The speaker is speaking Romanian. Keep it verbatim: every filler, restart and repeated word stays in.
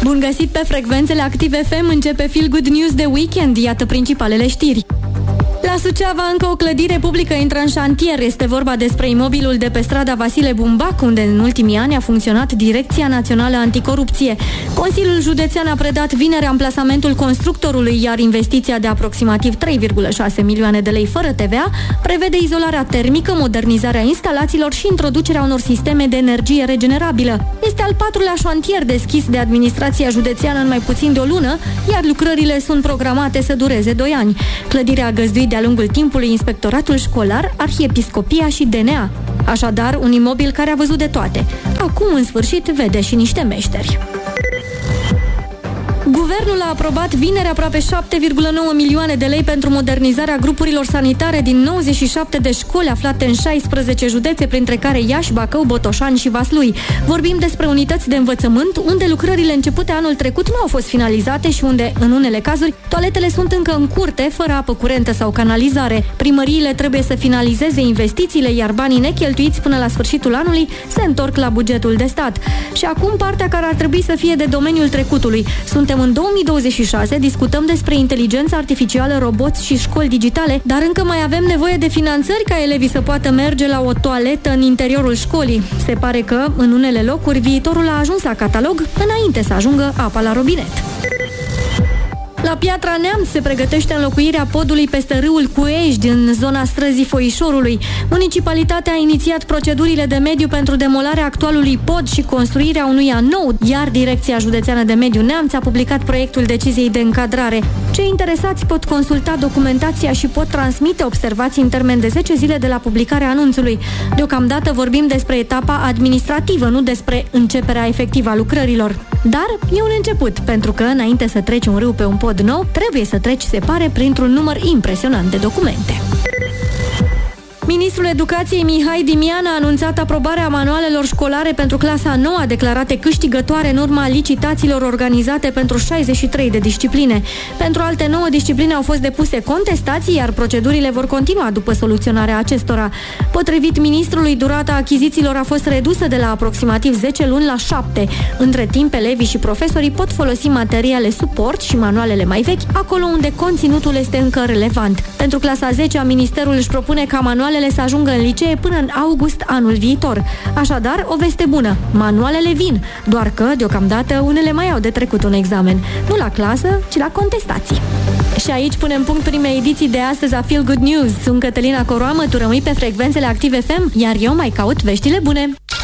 Bun găsit pe frecvențele Active F M, începe Feel Good News de weekend, iată principalele știri. La Suceava încă o clădire publică intră în șantier. Este vorba despre imobilul de pe strada Vasile Bumbac, unde în ultimii ani a funcționat Direcția Națională Anticorupție. Consiliul Județean a predat vineri amplasamentul constructorului, iar investiția de aproximativ trei virgulă șase milioane de lei fără T V A prevede izolarea termică, modernizarea instalațiilor și introducerea unor sisteme de energie regenerabilă. Este al patrulea șantier deschis de administrația județeană în mai puțin de o lună, iar lucrările sunt programate să dureze doi ani. Clădirea a găzduit de-a lungul timpului Inspectoratul Școlar, Arhiepiscopia și D N A. Așadar, un imobil care a văzut de toate. Acum, în sfârșit, vede și niște meșteri. Guvernul a aprobat vineri aproape șapte virgulă nouă milioane de lei pentru modernizarea grupurilor sanitare din nouăzeci și șapte de școli aflate în șaisprezece județe, printre care Iași, Bacău, Botoșani și Vaslui. Vorbim despre unități de învățământ unde lucrările începute anul trecut nu au fost finalizate și unde, în unele cazuri, toaletele sunt încă în curte, fără apă curentă sau canalizare. Primăriile trebuie să finalizeze investițiile, iar banii necheltuiți până la sfârșitul anului se întorc la bugetul de stat. Și acum partea care ar trebui să fie de domeniul trecutului. Suntem în două mii douăzeci și șase, discutăm despre inteligență artificială, roboți și școli digitale, dar încă mai avem nevoie de finanțări ca elevii să poată merge la o toaletă în interiorul școlii. Se pare că, în unele locuri, viitorul a ajuns la catalog înainte să ajungă apa la robinet. La Piatra Neamț se pregătește înlocuirea podului peste râul Cuejdi, în zona străzii Foișorului. Municipalitatea a inițiat procedurile de mediu pentru demolarea actualului pod și construirea unuia nou, iar Direcția Județeană de Mediu Neamț a publicat proiectul deciziei de încadrare. Cei interesați pot consulta documentația și pot transmite observații în termen de zece zile de la publicarea anunțului. Deocamdată vorbim despre etapa administrativă, nu despre începerea efectivă a lucrărilor. Dar e un început, pentru că înainte să treci un râu pe un pod nou, trebuie să treci, se pare, printr-un număr impresionant de documente. Ministrul Educației Mihai Dimian a anunțat aprobarea manualelor școlare pentru clasa a noua, declarate câștigătoare în urma licitațiilor organizate pentru șaizeci și trei de discipline. Pentru alte nouă discipline au fost depuse contestații, iar procedurile vor continua după soluționarea acestora. Potrivit ministrului, durata achizițiilor a fost redusă de la aproximativ zece luni la șapte. Între timp, elevii și profesorii pot folosi materiale suport și manualele mai vechi acolo unde conținutul este încă relevant. Pentru clasa a zecea, ministerul își propune ca manualele să ajungă în licee până în august anul viitor. Așadar, o veste bună. Manualele vin, doar că, deocamdată, unele mai au de trecut un examen. Nu la clasă, ci la contestații. Și aici punem punct primei ediții de astăzi a Feel Good News. Sunt Cătălina Coroamă, tu rămâi pe frecvențele Active F M, iar eu mai caut veștile bune.